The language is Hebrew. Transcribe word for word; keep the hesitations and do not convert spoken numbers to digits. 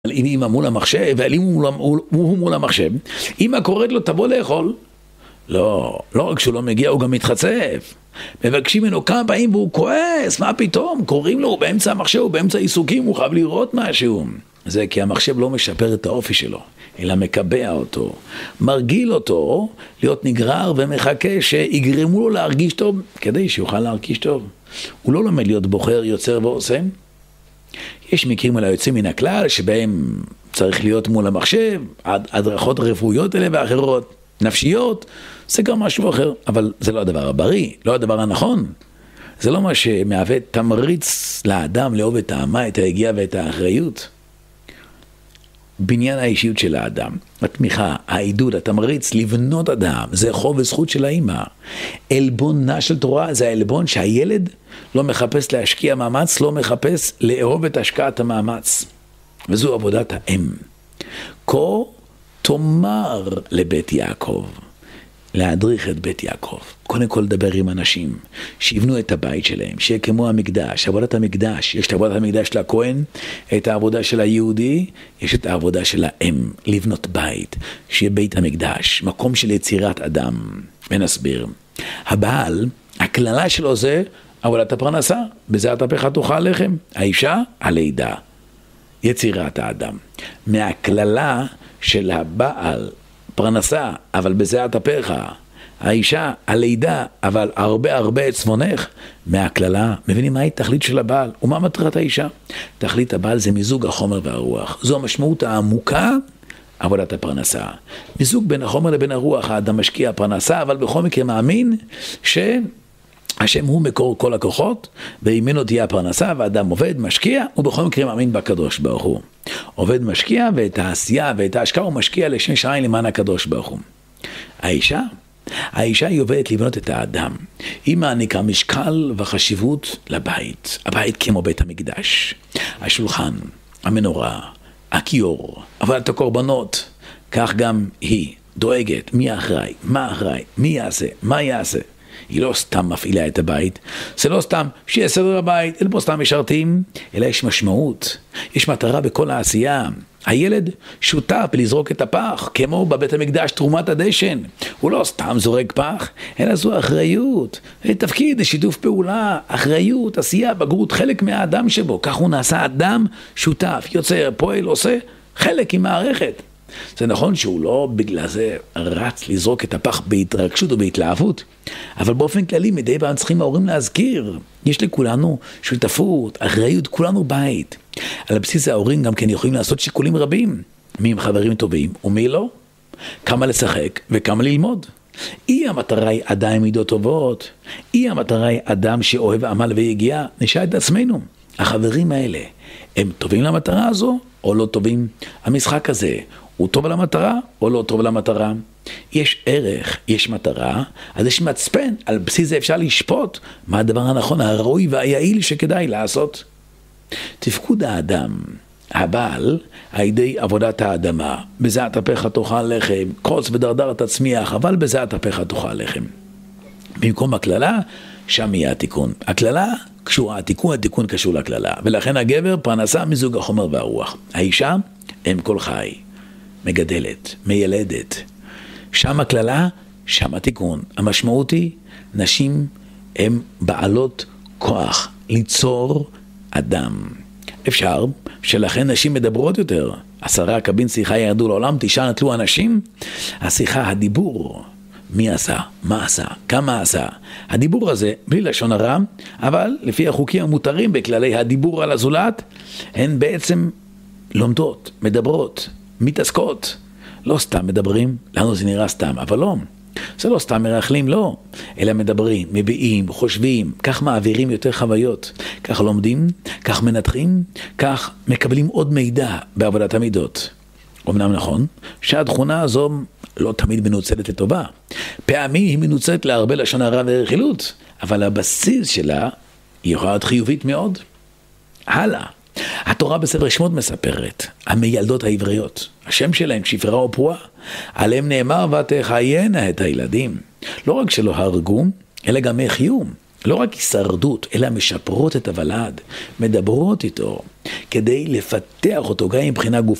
אם אמא מול המחשב, ואם הוא מול המחשב, אמא קוראת לו תבוא לאכול. לא, לא רק שהוא לא מגיע, הוא גם מתחצף. מבקשים ממנו כמה פעמים והוא כועס, מה פתאום? קוראים לו, הוא באמצע המחשב, הוא באמצע עיסוקים, הוא חייב לראות משהו. זה כי המחשב לא משפר את האופי שלו, אלא מקבע אותו, מרגיל אותו להיות נגרר ומחכה שיגרמו לו להרגיש טוב, כדי שיוכל להרגיש טוב. הוא לא לומד להיות בוחר, יוצר ועושה. יש מקרים על היוצאים מן הכלל שבהם צריך להיות מול המחשב, הדרכות רפואיות אלה ואחרות, נפשיות, זה גם משהו אחר, אבל זה לא הדבר הבריא, לא הדבר הנכון. זה לא מה שמהווה תמריץ לאדם לאהוב את האמה, את ההגיעה ואת האחריות. בניין האישיות של האדם, התמיכה, העידוד, התמריץ לבנות אדם, זה חוב וזכות של האמא. אלבונה של תורה זה האלבון שהילד לא מחפש להשקיע מאמץ, לא מחפש לאהוב את השקעת המאמץ. וזו עבודת האם. כה תאמר לבית יעקב, להדריך את בית יעקב. קודם כל לדבר עם אנשים, שיבנו את הבית שלהם, שיהיה כמו המקדש, עבודת המקדש. יש את עבודת המקדש של הכהן, את העבודה של היהודי, יש את העבודה של האם, לבנות בית, שיהיה בית המקדש, מקום של יצירת אדם. ונסביר. הבעל, הכללה שלו זה עבודת הפרנסה, בזה אטפך תאכל לחם. האישה, הלידה, יצירת האדם. מהכללה של הבעל, פרנסה, אבל בזה אטפך. האישה, הלידה, אבל הרבה הרבה צפונך. מהכללה, מבינים מהי תכלית של הבעל? ומה מטרת האישה? תכלית הבעל זה מיזוג החומר והרוח. זו המשמעות העמוקה, עבודת הפרנסה. מיזוג בין החומר לבין הרוח. האדם משקיע פרנסה, אבל בכל מקרה מאמין ש... השם הוא מקור כל הכוחות, וימנו תהיה הפרנסה, והאדם עובד, משקיע, ובכל מקרה מאמין בקדוש ברוך הוא. עובד, משקיע, ואת העשייה ואת ההשקעה הוא משקיע לשם שריים למען הקדוש ברוך הוא. האישה, האישה היא עובדת לבנות את האדם. היא מעניקה משקל וחשיבות לבית. הבית כמו בית המקדש. השולחן, המנורה, הכיור, עבודת הקורבנות, כך גם היא דואגת מי אחראי, מה אחראי, מי יעשה, מה יעשה. היא לא סתם מפעילה את הבית, זה לא סתם שיהיה סדר הבית, אלא פה סתם משרתים, אלא יש משמעות, יש מטרה בכל העשייה. הילד שותף לזרוק את הפח, כמו בבית המקדש תרומת הדשן, הוא לא סתם זורק פח, אלא זו אחריות, תפקיד, שיתוף פעולה, אחריות, עשייה, בגרות, חלק מהאדם שבו, כך הוא נעשה אדם שותף, יוצר, פועל, עושה, חלק עם מערכת. זה נכון שהוא לא בגלל זה רץ לזרוק את הפח בהתרגשות או בהתלהבות, אבל באופן כללי מדי פעם צריכים ההורים להזכיר, יש לכולנו שותפות, אחריות, כולנו בית. על הבסיס ההורים גם כן יכולים לעשות שיקולים רבים, מי הם חברים טובים ומי לא, כמה לשחק וכמה ללמוד. אי המטרה היא אדם מידות טובות, אי המטרה היא אדם שאוהב עמל ויגיע. נשאל את עצמנו, החברים האלה הם טובים למטרה הזו או לא טובים? המשחק הזה הוא טוב על המטרה או לא טוב על המטרה? יש ערך, יש מטרה, אז יש מצפן, על בסיס זה אפשר לשפוט מה הדבר הנכון, הראוי והיעיל שכדאי לעשות. תפקוד האדם, הבעל, על ידי עבודת האדמה, בזה אטפך תאכל לחם, קוץ ודרדר תצמיח, אבל בזה אטפך תאכל לחם. במקום הכללה, שם יהיה התיקון. הכללה קשורה, התיקון, התיקון קשור לכללה, ולכן הגבר פרנסה מזוג החומר והרוח. האישה הם כל חי, מגדלת, מיילדת. שם הכללה, שם התיקון. המשמעות היא, נשים הן בעלות כוח ליצור אדם. אפשר שלכן נשים מדברות יותר. עשרה קבין שיחה ירדו לעולם, תשעה נטלו אנשים. השיחה, הדיבור, מי עשה, מה עשה, כמה עשה. הדיבור הזה, בלי לשון הרע, אבל לפי החוקים המותרים בכללי הדיבור על הזולת, הן בעצם לומדות, מדברות, מתעסקות. לא סתם מדברים, לנו זה נראה סתם, אבל לא. זה לא סתם מרחלים, לא. אלא מדברים, מביעים, חושבים, כך מעבירים יותר חוויות. כך לומדים, כך מנתחים, כך מקבלים עוד מידע בעבודת המידות. אמנם נכון שהתכונה הזו לא תמיד מנוצלת לטובה. פעמים היא מנוצלת להרבה לשון הרע ורכילות, אבל הבסיס שלה היא יכולה להיות חיובית מאוד. הלאה. התורה בספר שמות מספרת, המילדות העבריות, השם שלהם שפרה ופרועה, עליהם נאמר ותחיינה את הילדים. לא רק שלא הרגו, אלא גם החיו. לא רק הישרדות, אלא משפרות את הוולד, מדברות איתו, כדי לפתח אותו גם מבחינה גופנית.